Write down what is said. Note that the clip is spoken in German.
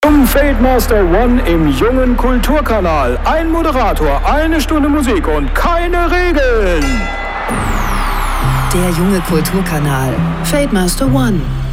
Zum Fademaster One im jungen Kulturkanal. Ein Moderator, 1 Stunde Musik und keine Regeln. Der junge Kulturkanal. Fademaster One.